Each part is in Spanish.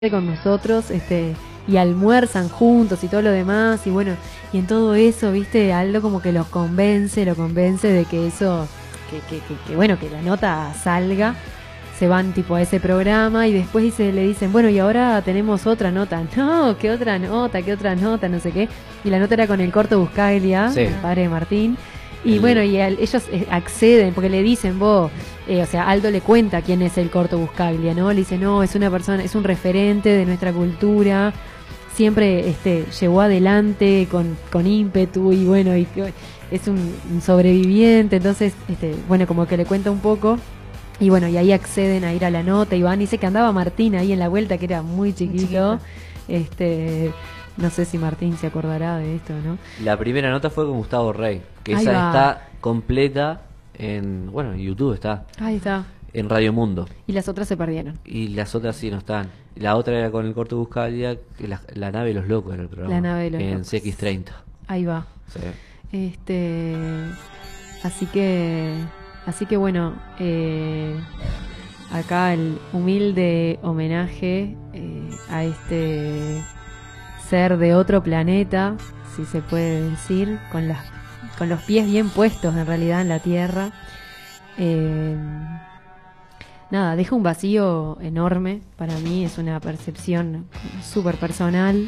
con nosotros, y almuerzan juntos y todo lo demás, y bueno, y en todo eso, viste, Aldo como que lo convence de que eso, que bueno, que la nota salga. Se van tipo a ese programa y después le dicen, bueno, y ahora tenemos otra nota. No, ¿qué otra nota? ¿Qué otra nota? No sé qué. Y la nota era con el Corto Buscaglia, sí, el padre de Martín. Y bueno, y ellos acceden, porque le dicen, vos, o sea, Aldo le cuenta quién es el Corto Buscaglia, ¿no? Le dice, no, es una persona, es un referente de nuestra cultura, siempre llevó adelante con ímpetu y bueno, y es un sobreviviente. Entonces, bueno, como que le cuenta un poco. Y bueno, y ahí acceden a ir a la nota y van. Dice que andaba Martín ahí en la vuelta, que era muy chiquito. No sé si Martín se acordará de esto, ¿no? La primera nota fue con Gustavo Rey, que ahí esa va. Está completa en, bueno, en YouTube está. Ahí está. En Radio Mundo. Y las otras se perdieron. Y las otras sí no están. La otra era con el Corto Buscaglia, que la nave de los locos era el programa. La nave de los locos. En CX30. Ahí va. Sí. Así que bueno, acá el humilde homenaje a este ser de otro planeta, si se puede decir, con los pies bien puestos en realidad en la Tierra. Nada, deja un vacío enorme, para mí es una percepción súper personal.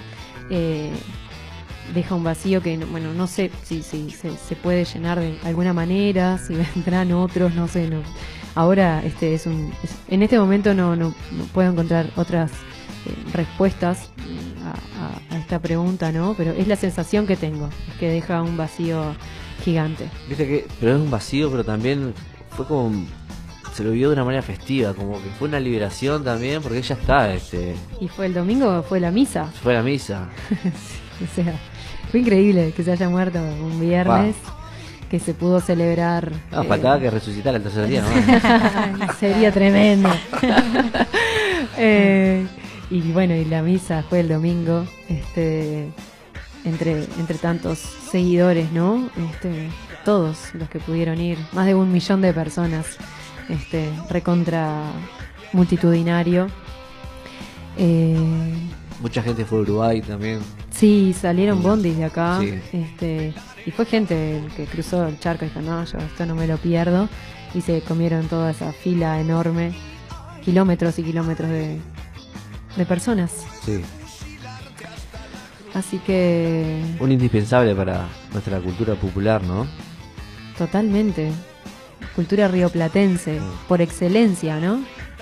Deja un vacío que, bueno, no sé si se puede llenar de alguna manera, si vendrán otros, no sé, no. Ahora en este momento no puedo encontrar otras respuestas a esta pregunta, ¿no? Pero es la sensación que tengo, es que deja un vacío gigante. Viste que, pero es un vacío, pero también fue como, se lo vio de una manera festiva, como que fue una liberación también, porque ya está, ¿Y fue el domingo? ¿Fue la misa? Fue la misa. O sea, fue increíble que se haya muerto un viernes, que se pudo celebrar. No, faltaba que resucitara el tercer día, ¿no? Sería tremendo. Y bueno, y la misa fue el domingo, entre tantos seguidores, ¿no? Todos los que pudieron ir, más de 1 millón de personas, recontra multitudinario. Mucha gente fue a Uruguay también. Sí, salieron bondis de acá, sí. Y fue gente que cruzó el charco y dijo, no, yo esto no me lo pierdo, y se comieron toda esa fila enorme, kilómetros y kilómetros de personas. Sí. Así que... un indispensable para nuestra cultura popular, ¿no? Totalmente. Cultura rioplatense, por excelencia, ¿no?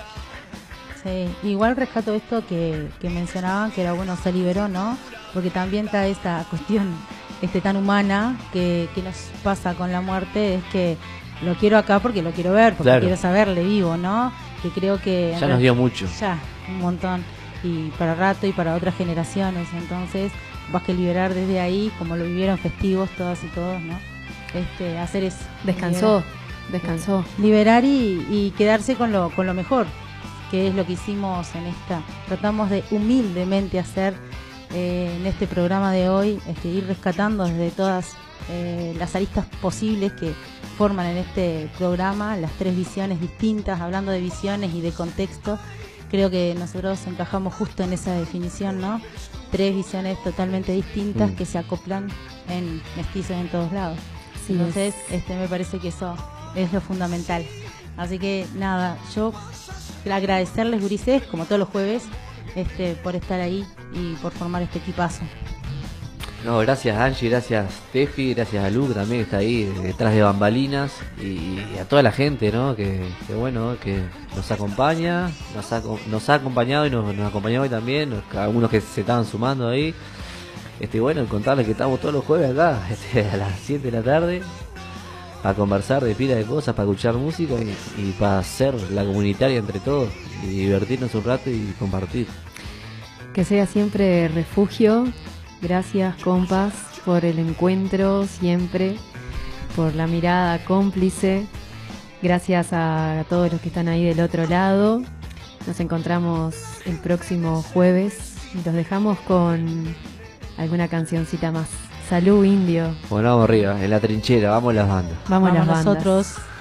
Sí, igual rescato esto que mencionaban, que era bueno, se liberó, ¿no? Porque también está esta cuestión tan humana que nos pasa con la muerte, es que lo quiero acá porque lo quiero ver, porque quiero saberle vivo, ¿no? Que creo que... ya nos dio mucho. Ya, un montón. Y para rato y para otras generaciones. Entonces, vas que liberar desde ahí, como lo vivieron festivos todas y todos, ¿no? Hacer eso. Descansó. Liberar y quedarse con lo mejor, que es lo que hicimos tratamos de humildemente hacer en este programa de hoy, ir rescatando desde todas las aristas posibles que forman en este programa, las 3 visiones distintas, hablando de visiones y de contexto. Creo que nosotros encajamos justo en esa definición, ¿no? 3 visiones totalmente distintas que se acoplan en mestizos en todos lados. Sí, entonces, me parece que eso es lo fundamental. Así que nada, yo agradecerles, gurises, como todos los jueves, por estar ahí y por formar este equipazo. No, gracias Angie, gracias Tefi, gracias a Luke también que está ahí detrás de bambalinas, y a toda la gente, ¿no? Que bueno, que nos acompaña, nos ha acompañado y nos acompañó hoy también, algunos que se estaban sumando ahí. Bueno, contarles que estamos todos los jueves acá, a las 7 de la tarde, para conversar de pila de cosas, para escuchar música y para hacer la comunitaria entre todos, y divertirnos un rato y compartir. Que sea siempre refugio. Gracias, compas, por el encuentro siempre, por la mirada cómplice. Gracias a todos los que están ahí del otro lado. Nos encontramos el próximo jueves y los dejamos con alguna cancioncita más. Salud, indio. Bueno, vamos arriba, en la trinchera, vamos las bandas. Vamos las bandas. Nosotros.